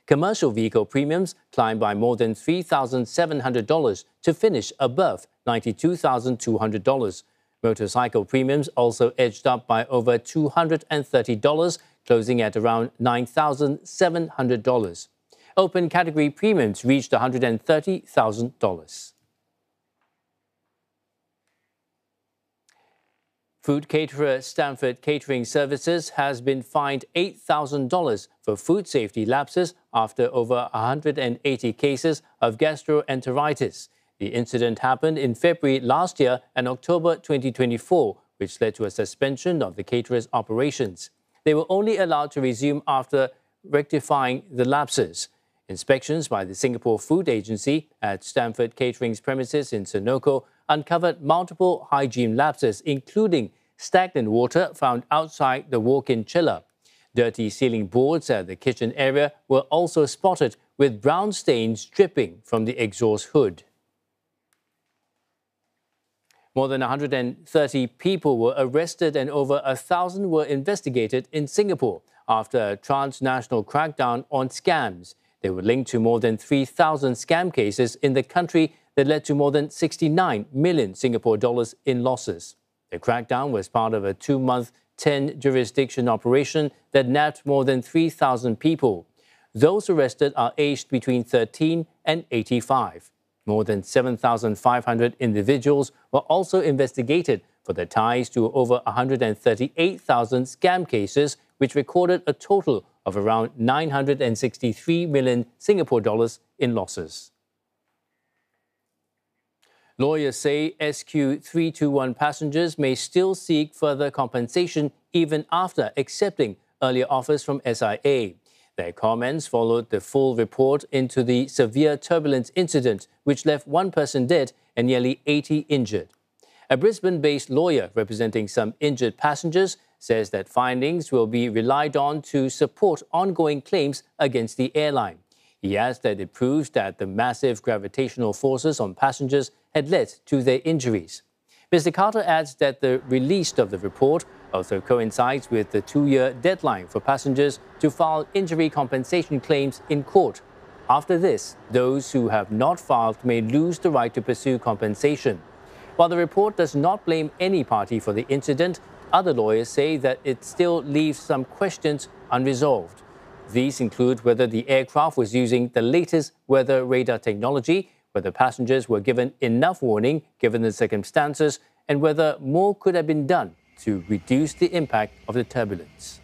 Commercial vehicle premiums climbed by more than $3,700 to finish above $92,200. Motorcycle premiums also edged up by over $230, closing at around $9,700. Open category premiums reached $130,000. Food caterer Stanford Catering Services has been fined $8,000 for food safety lapses after over 180 cases of gastroenteritis. The incident happened in February last year and October 2024, which led to a suspension of the caterer's operations. They were only allowed to resume after rectifying the lapses. Inspections by the Singapore Food Agency at Stanford Catering's premises in Senoko uncovered multiple hygiene lapses, including stagnant water found outside the walk-in chiller. Dirty ceiling boards at the kitchen area were also spotted, with brown stains dripping from the exhaust hood. More than 130 people were arrested and over 1,000 were investigated in Singapore after a transnational crackdown on scams. They were linked to more than 3,000 scam cases in the country that led to more than 69 million Singapore dollars in losses. The crackdown was part of a 2-month, 10-jurisdiction operation that nabbed more than 3,000 people. Those arrested are aged between 13 and 85. More than 7,500 individuals were also investigated for their ties to over 138,000 scam cases, which recorded a total of around 963 million Singapore dollars in losses. Lawyers say SQ321 passengers may still seek further compensation even after accepting earlier offers from SIA. Their comments followed the full report into the severe turbulence incident, which left 1 person dead and nearly 80 injured. A Brisbane-based lawyer representing some injured passengers says that findings will be relied on to support ongoing claims against the airline. He adds that it proves that the massive gravitational forces on passengers had led to their injuries. Mr. Carter adds that the release of the report also coincides with the 2-year deadline for passengers to file injury compensation claims in court. After this, those who have not filed may lose the right to pursue compensation. While the report does not blame any party for the incident, other lawyers say that it still leaves some questions unresolved. These include whether the aircraft was using the latest weather radar technology, whether passengers were given enough warning given the circumstances, and whether more could have been done to reduce the impact of the turbulence.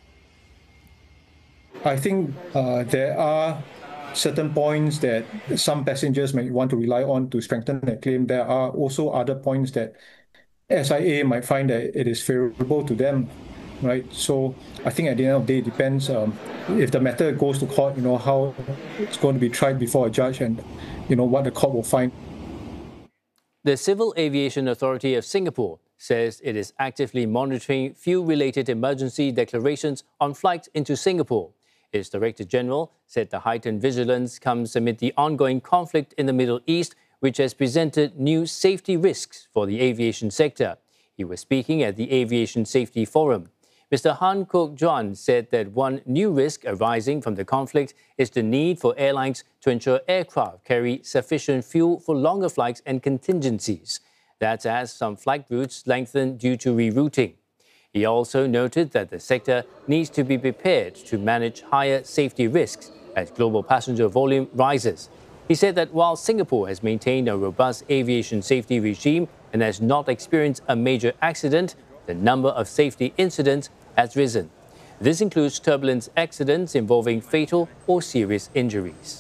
I think there are certain points that some passengers may want to rely on to strengthen their claim. There are also other points that SIA might find that it is favorable to them, right? So I think at the end of the day, it depends if the matter goes to court, how it's going to be tried before a judge and, what the court will find. The Civil Aviation Authority of Singapore says it is actively monitoring fuel-related emergency declarations on flights into Singapore. Its Director General said the heightened vigilance comes amid the ongoing conflict in the Middle East, which has presented new safety risks for the aviation sector. He was speaking at the Aviation Safety Forum. Mr. Han Kok Juan said that one new risk arising from the conflict is the need for airlines to ensure aircraft carry sufficient fuel for longer flights and contingencies. That's as some flight routes lengthen due to rerouting. He also noted that the sector needs to be prepared to manage higher safety risks as global passenger volume rises. He said that while Singapore has maintained a robust aviation safety regime and has not experienced a major accident, the number of safety incidents has risen. This includes turbulence accidents involving fatal or serious injuries.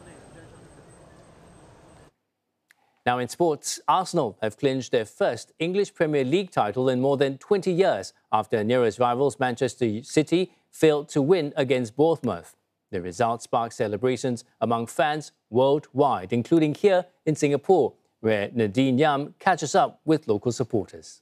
Now in sports, Arsenal have clinched their first English Premier League title in more than 20 years after nearest rivals Manchester City failed to win against Bournemouth. The result sparked celebrations among fans worldwide, including here in Singapore, where Nadine Yam catches up with local supporters.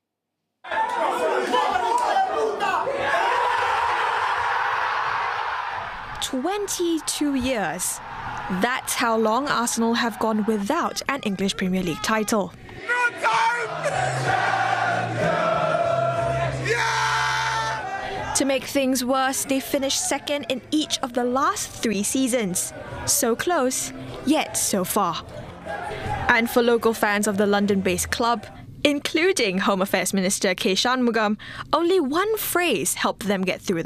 22 years. That's how long Arsenal have gone without an English Premier League title. To make things worse, they finished second in each of the last 3 seasons. So close, yet so far. And for local fans of the London-based club, including Home Affairs Minister K. Shanmugam, only one phrase helped them get through